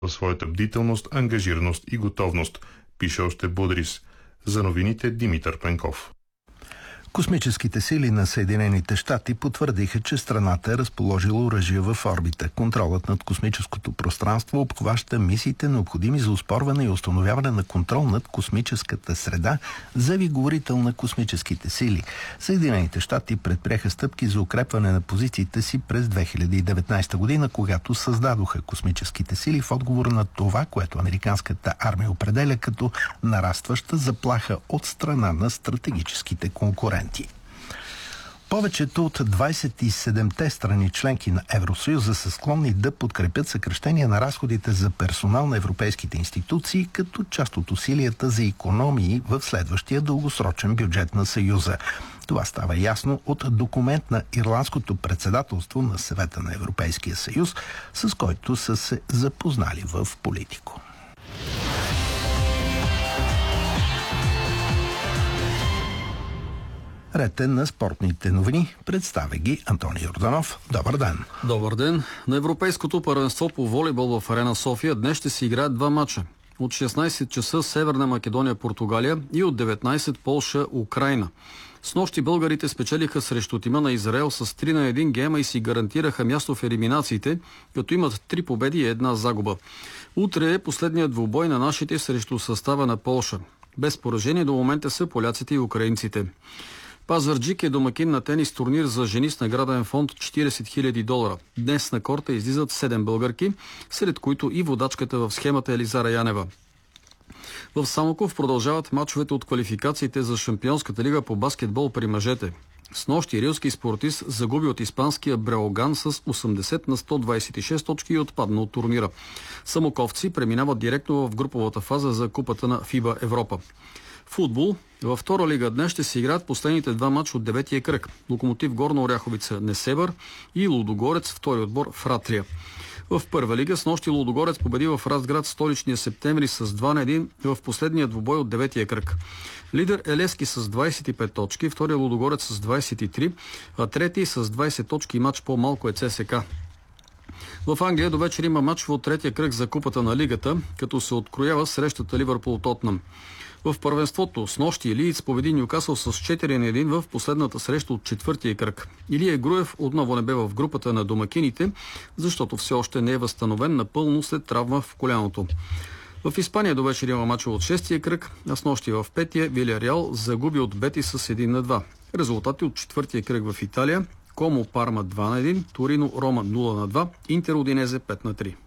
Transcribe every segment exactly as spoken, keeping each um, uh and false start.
своята бдителност, ангажираност и готовност, пише още Будрис. За новините Димитър Пенков. Космическите сили на Съединените щати потвърдиха, че страната е разположила оръжия в орбита. Контролът над космическото пространство обхваща мисиите, необходими за оспорване и установяване на контрол над космическата среда, заяви говорител на космическите сили. Съединените щати предприеха стъпки за укрепване на позициите си през две хиляди и деветнадесета година, когато създадоха космическите сили в отговор на това, което американската армия определя като нарастваща заплаха от страна на стратегическите конкуренти. Повечето от двадесет и седемте страни членки на Евросъюза са склонни да подкрепят съкращение на разходите за персонал на европейските институции като част от усилията за икономии в следващия дългосрочен бюджет на Съюза. Това става ясно от документ на Ирландското председателство на Съвета на Европейския съюз, с който са се запознали в Политико. Ред е на спортните новини. Представя ги Антони Йорданов. Добър ден! Добър ден! На Европейското първенство по волейбол в Арена София днес ще се играят два мача. От шестнадесет часа Северна Македония, Португалия и от деветнадесет Полша, Украйна. Снощи българите спечелиха срещу тима на Израел с три на един гейма и си гарантираха място в елиминациите, като имат три победи и една загуба. Утре е последният двубой на нашите срещу състава на Полша. Без поражение до момента са поляците и украинците. Пазарджик е домакин на тенис турнир за жени с награден фонд четиридесет хиляди долара. Днес на корта излизат седем българки, сред които и водачката в схемата Елизара Янева. В Самоков продължават мачовете от квалификациите за Шампионската лига по баскетбол при мъжете. Снощи рилски спортист загуби от испанския Бреоган с осемдесет на сто двадесет и шест точки и отпадна от турнира. Самоковци преминават директно в груповата фаза за купата на ФИБА Европа. Футбол. Във втора лига днес ще се играят последните два мача от деветия кръг. Локомотив Горна Оряховица Несебър и Лудогорец, втори отбор Фратрия. В първа лига снощи Лудогорец победи в Разград столичния Септември с два на един в последния двубой от деветия кръг. Лидер е Левски с двадесет и пет точки, втория Лудогорец с двадесет и три, а трети с двадесет точки и мач по-малко е ЦСКА. В Англия до вечер има мач от третия кръг за купата на лигата, като се откроява срещата Ливърпул-Тотнъм. В първенството снощи Лийдс победи Нюкасъл с четири на един в последната среща от четвъртия кръг. Илия Груев отново не бе в групата на домакините, защото все още не е възстановен напълно след травма в коляното. В Испания до вечер има мача от шестия кръг, а снощи в петия Вилияреал загуби от Бетис с един на два. Резултати от четвъртия кръг в Италия: Комо Парма два на един, Торино Рома нула на два, Интер Удинезе пет на три.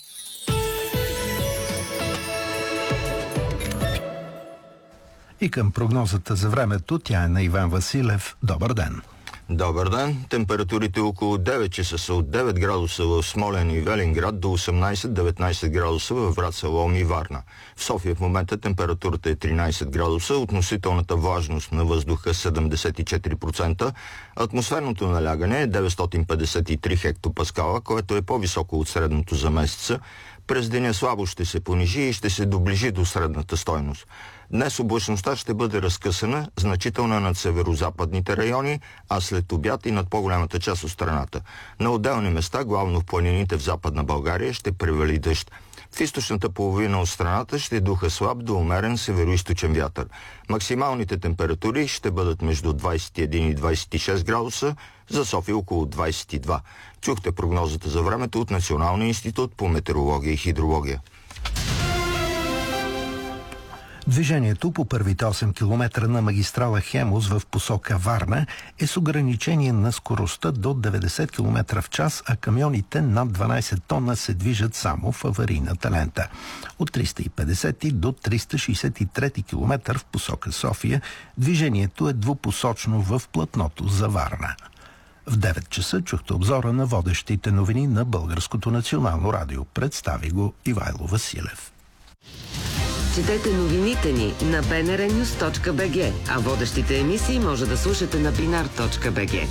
И към прогнозата за времето, тя е на Иван Василев. Добър ден! Добър ден! Температурите около девет часа са от девет градуса в Смолян и Велинград до осемнадесет-деветнадесет градуса в Враца, Лом и Варна. В София в момента температурата е тринадесет градуса, относителната влажност на въздуха седемдесет и четири процента, атмосферното налягане е деветстотин петдесет и три хектопаскала, което е по-високо от средното за месеца. През деня слабо ще се понижи и ще се доближи до средната стойност. Днес облачността ще бъде разкъсана, значителна над северо-западните райони, а след обяд и над по-голямата част от страната. На отделни места, главно в планините в Западна България, ще превали дъжд. В източната половина от страната ще духа слаб до умерен североизточен вятър. Максималните температури ще бъдат между двадесет и един и двадесет и шест градуса, за София около двадесет и два. Чухте прогнозата за времето от Националния институт по метеорология и хидрология. Движението по първите осем километра на магистрала Хемус в посока Варна е с ограничение на скоростта до деветдесет километра в час, а камионите над дванадесет тона се движат само в аварийната лента. От триста и петдесети до триста шестдесет и трети километър в посока София движението е двупосочно в платното за Варна. В девет часа чухте обзора на водещите новини на Българското национално радио. Представи го Ивайло Василев. Четете новините ни на би ен ар нюз точка би джи, а водещите емисии може да слушате на бинар точка би джи.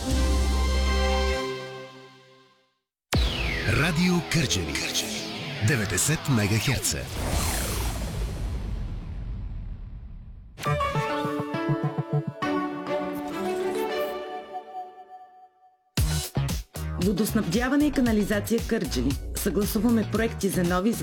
Радио Кърджали. деветдесет мегахерца. Водоснабдяване и канализация Кърджали. Съгласуваме проекти за нови